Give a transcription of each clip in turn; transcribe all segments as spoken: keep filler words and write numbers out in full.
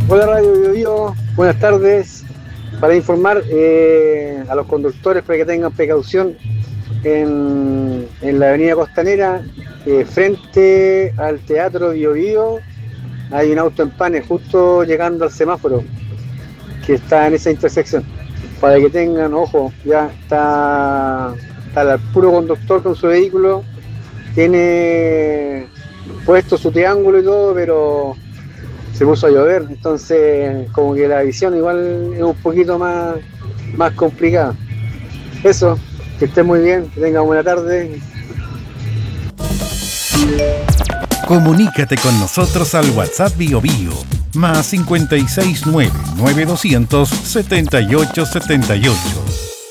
Hola Radio Bio Bio, buenas tardes. Para informar eh, a los conductores para que tengan precaución en, en la avenida Costanera, eh, frente al Teatro Bio Bio, hay un auto en pane justo llegando al semáforo que está en esa intersección. Para que tengan ojo, ya está, está el puro conductor con su vehículo, tiene puesto su triángulo y todo, pero se puso a llover, entonces como que la visión igual es un poquito más, más complicada. Eso, que estén muy bien, que tengan buena tarde. Comunícate con nosotros al WhatsApp Bio Bio, más cinco seis nueve, nueve dos cero cero, siete ocho siete ocho.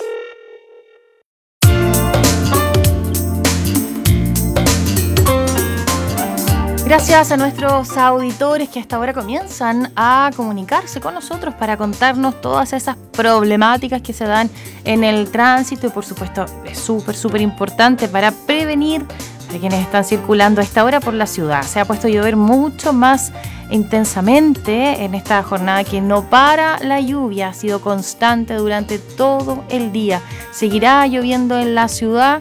Gracias a nuestros auditores que hasta ahora comienzan a comunicarse con nosotros para contarnos todas esas problemáticas que se dan en el tránsito y por supuesto es súper, súper importante para prevenir a quienes están circulando a esta hora por la ciudad. Se ha puesto a llover mucho más intensamente en esta jornada que no para la lluvia, ha sido constante durante todo el día. Seguirá lloviendo en la ciudad.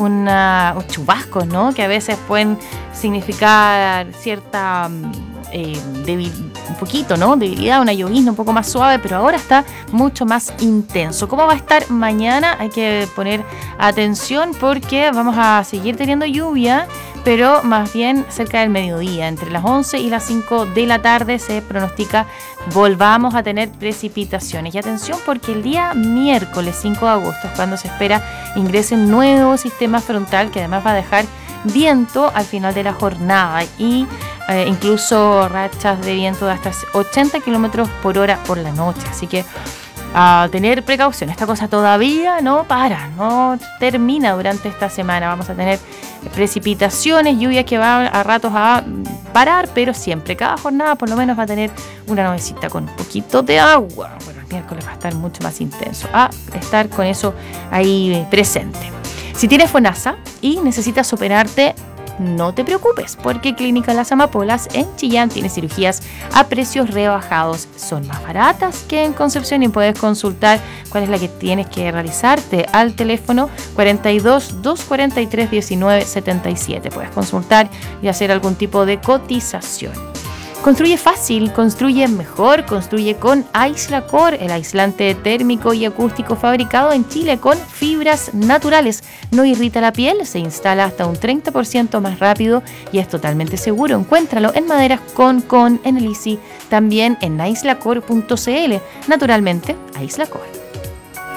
Una, un chubascos, ¿no? Que a veces pueden significar cierta eh, debil, un poquito, ¿no? Debilidad, una llovizna un poco más suave, pero ahora está mucho más intenso. ¿Cómo va a estar mañana? Hay que poner atención porque vamos a seguir teniendo lluvia, pero más bien cerca del mediodía, entre las once y las cinco de la tarde se pronostica volvamos a tener precipitaciones. Y atención porque el día miércoles cinco de agosto es cuando se espera ingrese un nuevo sistema frontal que además va a dejar viento al final de la jornada y eh, incluso rachas de viento de hasta ochenta kilómetros por hora por la noche. Así que a tener precaución, esta cosa todavía no para, no termina durante esta semana. Vamos a tener precipitaciones, lluvias que van a ratos a parar, pero siempre, cada jornada por lo menos va a tener una nubecita con un poquito de agua. Bueno, el miércoles va a estar mucho más intenso, a estar con eso ahí presente. Si tienes FONASA y necesitas operarte, no te preocupes, porque Clínica Las Amapolas en Chillán tiene cirugías a precios rebajados. Son más baratas que en Concepción y puedes consultar cuál es la que tienes que realizarte al teléfono cuarenta y dos, doscientos cuarenta y tres, diecinueve setenta y siete. Puedes consultar y hacer algún tipo de cotización. Construye fácil, construye mejor, construye con Aislacor, el aislante térmico y acústico fabricado en Chile con fibras naturales. No irrita la piel, se instala hasta un treinta por ciento más rápido y es totalmente seguro. Encuéntralo en Maderas Con Con en el I C I, también en aislacor punto c l. Naturalmente, Aislacor.